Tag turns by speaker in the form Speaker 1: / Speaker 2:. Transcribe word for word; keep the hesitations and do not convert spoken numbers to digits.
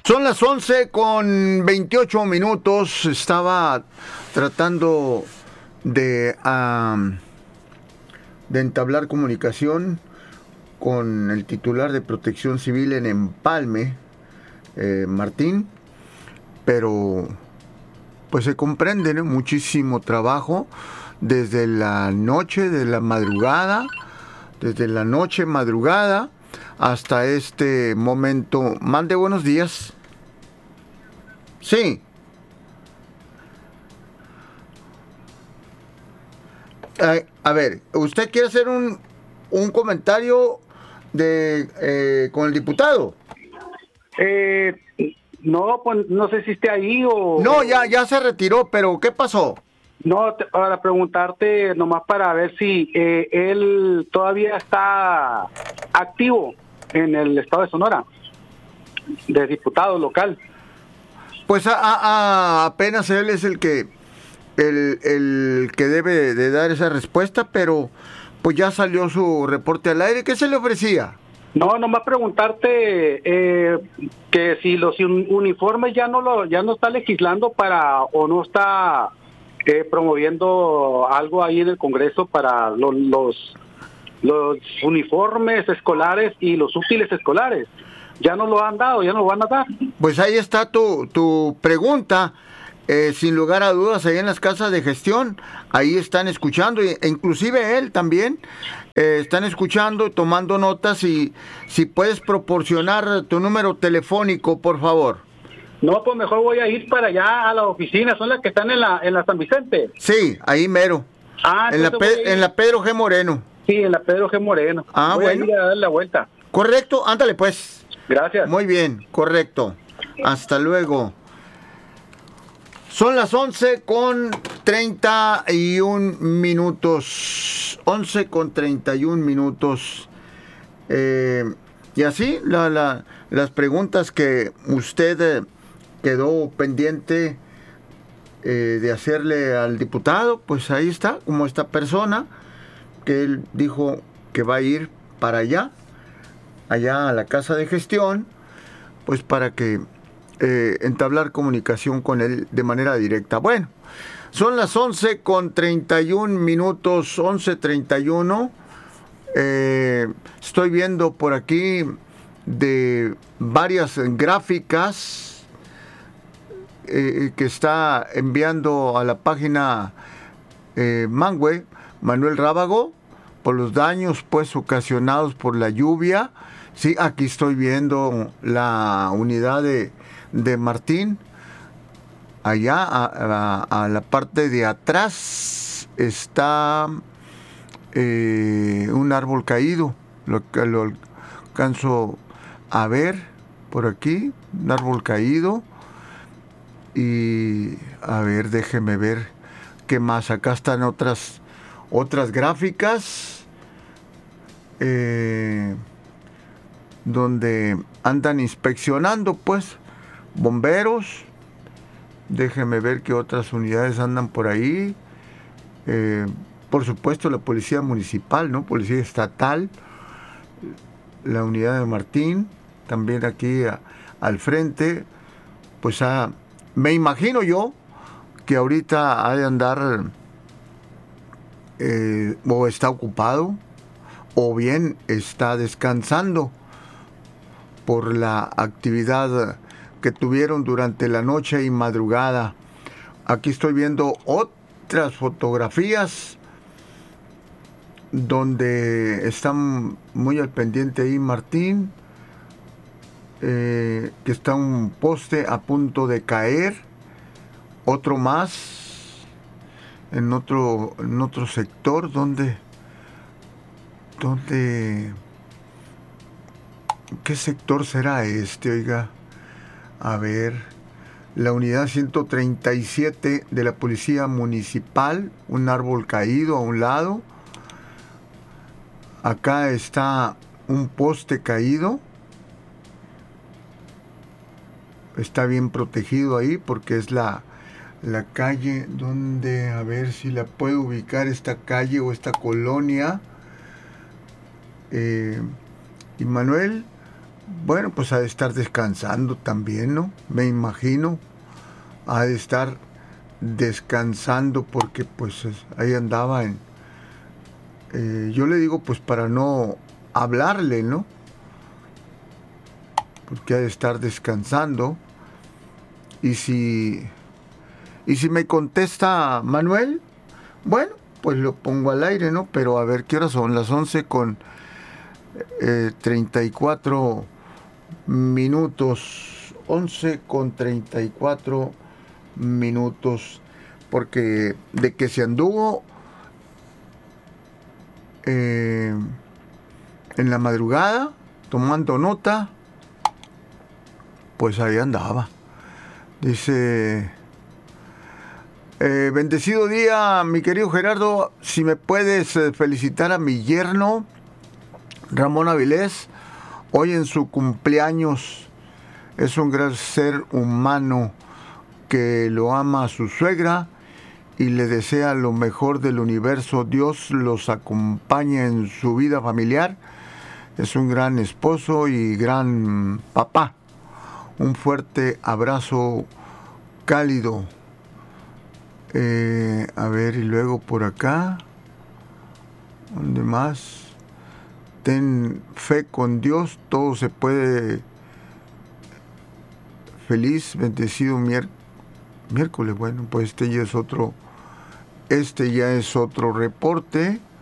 Speaker 1: Son las once con veintiocho minutos. Estaba tratando de, um, de entablar comunicación con el titular de Protección Civil en Empalme, eh, Martín, pero pues se comprende, ¿no? Muchísimo trabajo desde la noche, de la madrugada, desde la noche madrugada hasta este momento. Mande buenos días. Sí. A, a ver, ¿usted quiere hacer un, un comentario de eh, con el diputado?
Speaker 2: Eh, no, pues no sé si esté ahí o...
Speaker 1: No, ya, ya se retiró, pero ¿qué pasó?
Speaker 2: No, te- para preguntarte, nomás para ver si eh, él todavía está activo en el estado de Sonora, de diputado local.
Speaker 1: Pues a, a- a- apenas él es el que el, el que debe de dar esa respuesta, pero pues ya salió su reporte al aire. ¿Qué se le ofrecía?
Speaker 2: No, nomás preguntarte eh, que si los un- uniformes ya no lo ya no está legislando para o no está eh, promoviendo algo ahí en el Congreso para lo- los los uniformes escolares y los útiles escolares. Ya no lo han dado, ya no lo van a dar.
Speaker 1: Pues ahí está tu, tu pregunta. Eh, sin lugar a dudas, ahí en las casas de gestión, ahí están escuchando, e inclusive él también, eh, están escuchando, tomando notas, y si puedes proporcionar tu número telefónico, por favor.
Speaker 2: No, pues mejor voy a ir para allá a la oficina, son las que están en la en la San Vicente.
Speaker 1: Sí, ahí mero,
Speaker 2: Ah,
Speaker 1: en la,
Speaker 2: entonces voy a
Speaker 1: Pe- en
Speaker 2: ir.
Speaker 1: la Pedro G. Moreno.
Speaker 2: Sí, en la Pedro G. Moreno.
Speaker 1: Ah,
Speaker 2: Voy a
Speaker 1: bueno,
Speaker 2: ir a dar la vuelta.
Speaker 1: correcto, ándale pues.
Speaker 2: Gracias.
Speaker 1: Muy bien, correcto. Hasta luego. Son las once con treinta y un minutos. Once con treinta y un minutos. Eh, y así, la, la, las preguntas que usted eh, quedó pendiente eh, de hacerle al diputado, pues ahí está, como esta persona que él dijo que va a ir para allá, allá a la casa de gestión, pues para que eh, entablar comunicación con él de manera directa. Bueno, son las once con treinta y un minutos, once treinta y uno. Eh, estoy viendo por aquí de varias gráficas eh, que está enviando a la página eh, Mangue, Manuel Rábago, por los daños pues ocasionados por la lluvia. Sí, aquí estoy viendo la unidad de, de Martín. Allá a, a, a la parte de atrás está eh, un árbol caído. Lo, lo alcanzo a ver por aquí, un árbol caído. Y a ver, déjeme ver qué más. Acá están otras otras gráficas eh, donde andan inspeccionando, pues, bomberos. Déjeme ver qué otras unidades andan por ahí. Eh, por supuesto, la policía municipal, ¿no? Policía estatal, la unidad de Martín, también aquí a, al frente. Pues ah, me imagino yo que ahorita ha de andar eh, o está ocupado o bien está descansando por la actividad que tuvieron durante la noche y madrugada. Aquí estoy viendo otras fotografías donde están muy al pendiente ahí Martín, eh, que está un poste a punto de caer, otro más en otro, en otro sector donde, donde, ¿qué sector será este? Oiga, a ver, la unidad ciento treinta y siete de la Policía Municipal, un árbol caído a un lado. Acá está un poste caído. Está bien protegido ahí porque es la, la calle donde, a ver si la puedo ubicar, esta calle o esta colonia. Eh, y Manuel, Bueno, pues ha de estar descansando también, ¿no? Me imagino. Ha de estar descansando porque pues ahí andaba en... Eh, yo le digo pues para no hablarle, ¿no? Porque ha de estar descansando. Y si... Y si me contesta Manuel, bueno, pues lo pongo al aire, ¿no? Pero a ver, ¿qué horas son? Las once con eh, treinta y cuatro minutos. once con treinta y cuatro minutos. Porque de que se anduvo eh, en la madrugada tomando nota, pues ahí andaba. Dice... Eh, bendecido día, mi querido Gerardo. Si me puedes eh, felicitar a mi yerno, Ramón Avilés, hoy en su cumpleaños. Es un gran ser humano que lo ama a su suegra y le desea lo mejor del universo. Dios los acompaña en su vida familiar. Es un gran esposo y gran papá. Un fuerte abrazo cálido. Eh, a ver, y luego por acá, ¿dónde más? Ten fe con Dios, todo se puede. Feliz, bendecido mier- miércoles. Bueno, pues este ya es otro, este ya es otro reporte.